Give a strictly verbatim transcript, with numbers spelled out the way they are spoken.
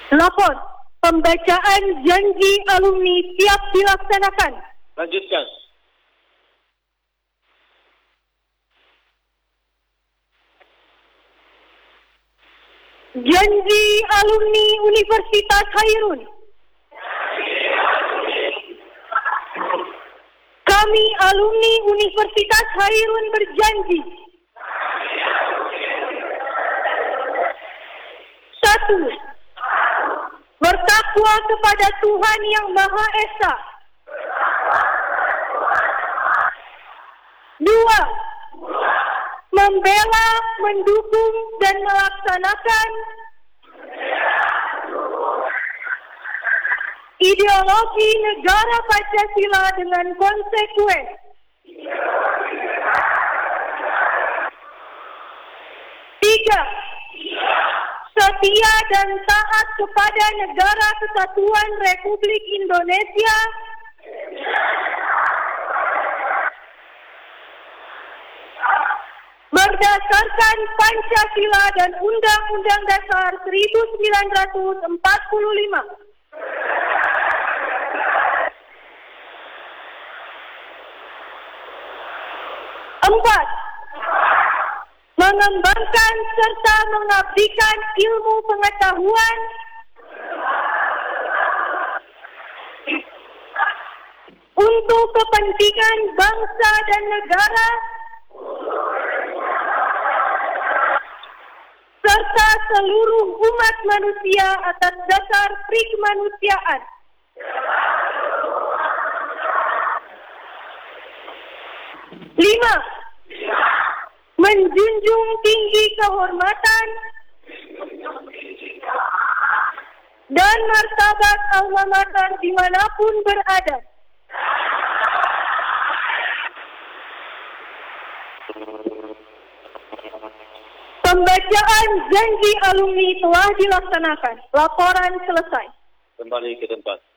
Lapor, pembacaan janji alumni siap dilaksanakan. Lanjutkan. Janji alumni Universitas Khairun. Kami alumni Universitas Khairun berjanji. Satu, bertakwa kepada Tuhan Yang Maha Esa. Dua, membela, mendukung, dan melaksanakan ideologi negara Pancasila dengan konsekuen. Tiga, setia dan taat kepada Negara Kesatuan Republik Indonesia berdasarkan Pancasila dan Undang-Undang Dasar seribu sembilan ratus empat puluh lima. Empat, mengembangkan serta mengabdikan ilmu pengetahuan untuk kepentingan bangsa dan negara serta seluruh umat manusia atas dasar prikemanusiaan. Lima, menjunjung tinggi kehormatan dan martabat alma mater dimanapun berada. Pembacaan janji alumni telah dilaksanakan. Laporan selesai. Kembali ke tempat.